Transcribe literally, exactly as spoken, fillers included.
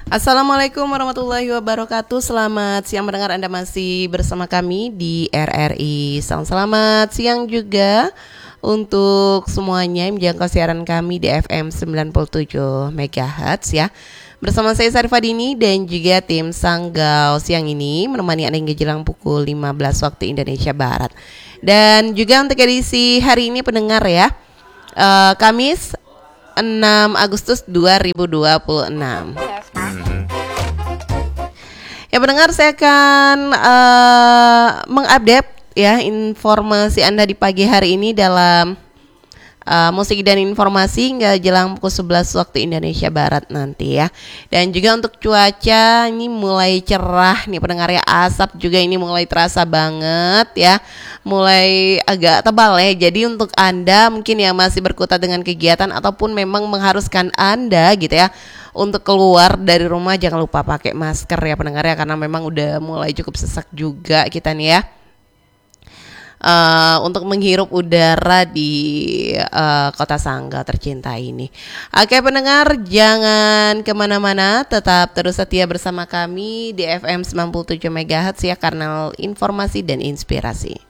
Assalamualaikum warahmatullahi wabarakatuh. Selamat siang mendengar, Anda masih bersama kami di R R I. Salam selamat siang juga untuk semuanya yang menjangkau siaran kami di F M sembilan puluh tujuh megahertz ya. Bersama saya Sarifah Dini dan juga tim Sanggau siang ini menemani Anda hingga jelang pukul lima belas waktu Indonesia Barat. Dan juga untuk edisi hari ini pendengar ya, uh, Kamis enam Agustus dua ribu dua puluh enam. Ya pendengar, saya akan uh, mengupdate ya informasi Anda di pagi hari ini dalam uh, musik dan informasi hingga jelang pukul sebelas waktu Indonesia Barat nanti ya. Dan juga untuk cuaca ini mulai cerah nih pendengar ya, asap juga ini mulai terasa banget ya, mulai agak tebal ya. Jadi untuk Anda mungkin yang masih berkutat dengan kegiatan ataupun memang mengharuskan Anda gitu ya untuk keluar dari rumah, jangan lupa pakai masker ya pendengar ya, karena memang udah mulai cukup sesak juga kita nih ya. Uh, untuk menghirup udara di uh, kota Sanggau tercinta ini. Oke pendengar, jangan kemana-mana, tetap terus setia bersama kami di F M sembilan puluh tujuh megahertz ya, kanal informasi dan inspirasi.